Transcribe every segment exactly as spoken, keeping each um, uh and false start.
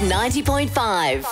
noventa punto cinco.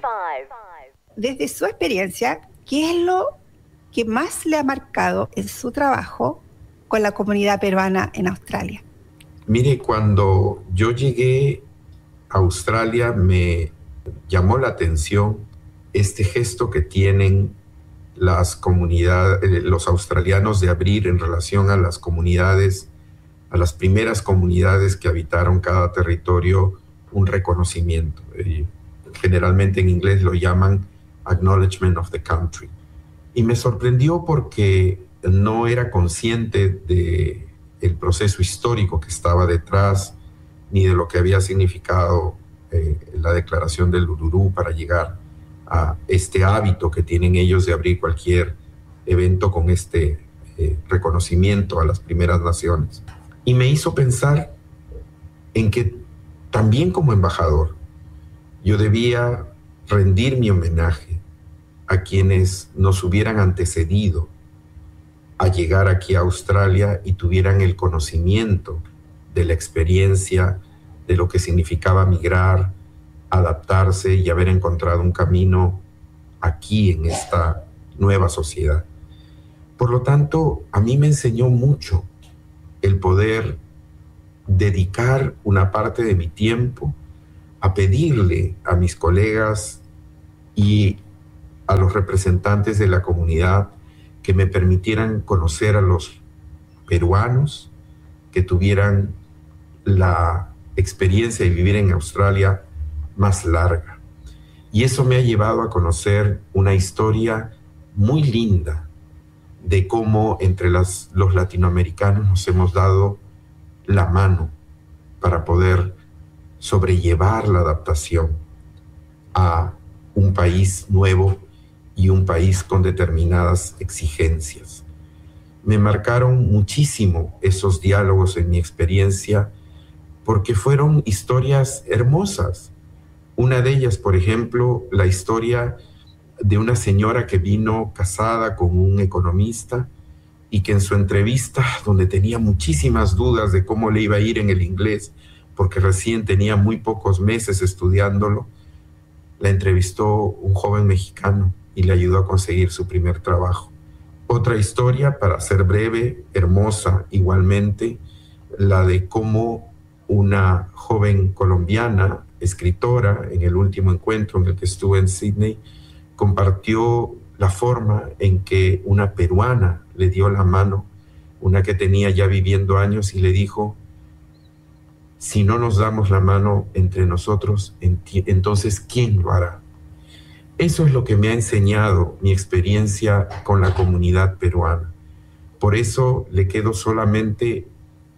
Desde su experiencia, ¿qué es lo que más le ha marcado en su trabajo con la comunidad peruana en Australia? Mire, cuando yo llegué a Australia me llamó la atención este gesto que tienen las comunidades, los australianos de abrir en relación a las comunidades, a las primeras comunidades que habitaron cada territorio, un reconocimiento. Eh, generalmente en inglés lo llaman Acknowledgement of the Country. Y me sorprendió porque no era consciente de el proceso histórico que estaba detrás, ni de lo que había significado eh, la declaración del Uluru para llegar a este hábito que tienen ellos de abrir cualquier evento con este eh, reconocimiento a las primeras naciones. Y me hizo pensar en que también como embajador yo debía rendir mi homenaje a quienes nos hubieran antecedido a llegar aquí a Australia y tuvieran el conocimiento de la experiencia, de lo que significaba migrar, adaptarse y haber encontrado un camino aquí en esta nueva sociedad. Por lo tanto, a mí me enseñó mucho el poder dedicar una parte de mi tiempo a pedirle a mis colegas y a los representantes de la comunidad que me permitieran conocer a los peruanos, que tuvieran la experiencia de vivir en Australia más larga. Y eso me ha llevado a conocer una historia muy linda de cómo entre las, los latinoamericanos nos hemos dado la mano para poder sobrellevar la adaptación a un país nuevo y un país con determinadas exigencias. Me marcaron muchísimo esos diálogos en mi experiencia porque fueron historias hermosas. Una de ellas, por ejemplo, la historia de una señora que vino casada con un economista y que en su entrevista, donde tenía muchísimas dudas de cómo le iba a ir en el inglés, porque recién tenía muy pocos meses estudiándolo, la entrevistó un joven mexicano y le ayudó a conseguir su primer trabajo. Otra historia, para ser breve, hermosa igualmente, la de cómo una joven colombiana, escritora, en el último encuentro en el que estuve en Sydney, compartió la forma en que una peruana le dio la mano, una que tenía ya viviendo años, y le dijo: si no nos damos la mano entre nosotros, entonces ¿quién lo hará? Eso es lo que me ha enseñado mi experiencia con la comunidad peruana. Por eso le quedo solamente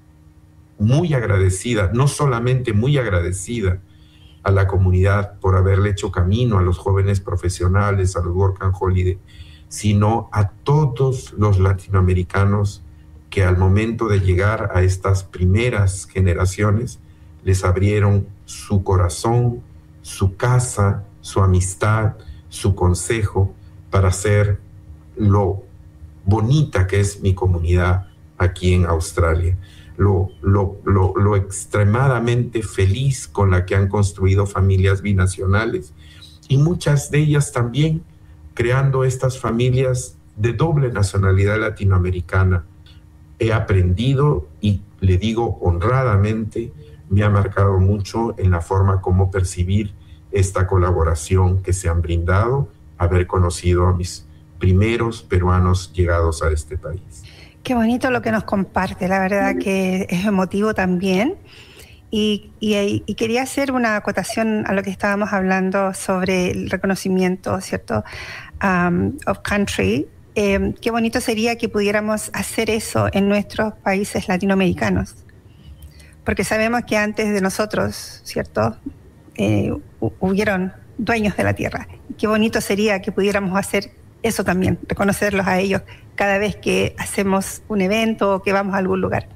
muy agradecida, no solamente muy agradecida a la comunidad por haberle hecho camino a los jóvenes profesionales, a los Work and Holiday, sino a todos los latinoamericanos que al momento de llegar a estas primeras generaciones les abrieron su corazón, su casa, su amistad, su consejo para hacer lo bonita que es mi comunidad aquí en Australia, lo, lo, lo, lo extremadamente feliz con la que han construido familias binacionales y muchas de ellas también creando estas familias de doble nacionalidad latinoamericana. He aprendido y le digo honradamente, me ha marcado mucho en la forma como percibir esta colaboración que se han brindado, haber conocido a mis primeros peruanos llegados a este país. Qué bonito lo que nos comparte, la verdad que es emotivo también. Y, y, y quería hacer una acotación a lo que estábamos hablando sobre el reconocimiento, ¿cierto? Um, of country. Eh, qué bonito sería que pudiéramos hacer eso en nuestros países latinoamericanos. Porque sabemos que antes de nosotros, ¿cierto? Eh, hubieron dueños de la tierra. Qué bonito sería que pudiéramos hacer eso también, reconocerlos a ellos cada vez que hacemos un evento o que vamos a algún lugar.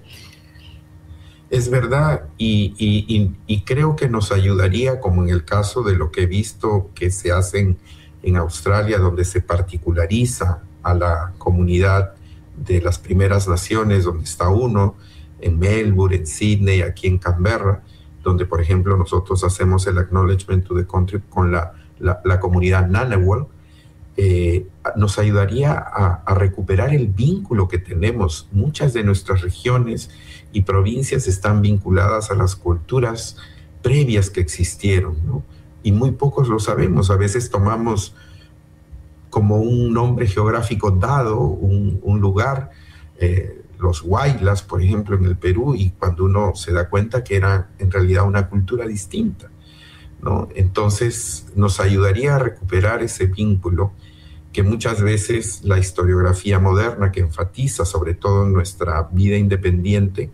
Es verdad, y, y, y, y creo que nos ayudaría, como en el caso de lo que he visto que se hacen en Australia, donde se particulariza a la comunidad de las primeras naciones, donde está uno, en Melbourne, en Sydney, aquí en Canberra, donde, por ejemplo, nosotros hacemos el Acknowledgement to the Country con la, la, la comunidad Ngunnawal, eh, nos ayudaría a, a recuperar el vínculo que tenemos. Muchas de nuestras regiones y provincias están vinculadas a las culturas previas que existieron, ¿no? Y muy pocos lo sabemos. A veces tomamos como un nombre geográfico dado un, un lugar, eh, los Huaylas, por ejemplo, en el Perú, y cuando uno se da cuenta que era en realidad una cultura distinta, ¿no? Entonces nos ayudaría a recuperar ese vínculo que muchas veces la historiografía moderna, que enfatiza sobre todo en nuestra vida independiente,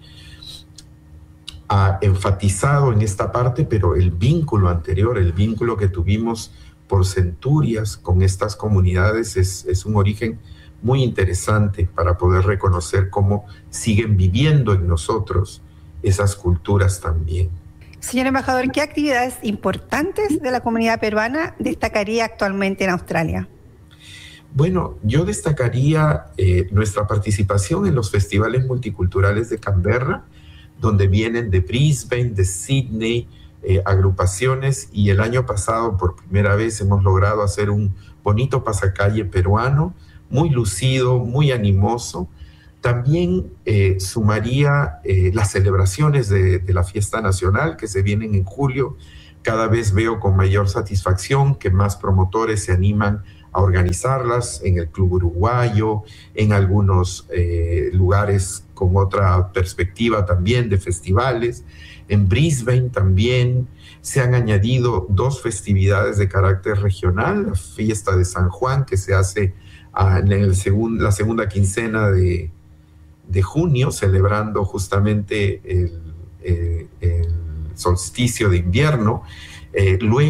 ha enfatizado en esta parte, pero el vínculo anterior, el vínculo que tuvimos por centurias con estas comunidades es, es un origen muy interesante para poder reconocer cómo siguen viviendo en nosotros esas culturas también. Señor embajador, ¿qué actividades importantes de la comunidad peruana destacaría actualmente en Australia? Bueno, yo destacaría eh, nuestra participación en los festivales multiculturales de Canberra, donde vienen de Brisbane, de Sydney, eh, agrupaciones, y el año pasado por primera vez hemos logrado hacer un bonito pasacalle peruano, muy lucido, muy animoso. También eh, sumaría eh, las celebraciones de, de la fiesta nacional que se vienen en julio. Cada vez veo con mayor satisfacción que más promotores se animan a organizarlas en el Club Uruguayo, en algunos eh, lugares con otra perspectiva también de festivales. En Brisbane también se han añadido dos festividades de carácter regional, la fiesta de San Juan, que se hace ah, en el segun, la segunda quincena de, de junio, celebrando justamente el, el, el solsticio de invierno. Eh, luego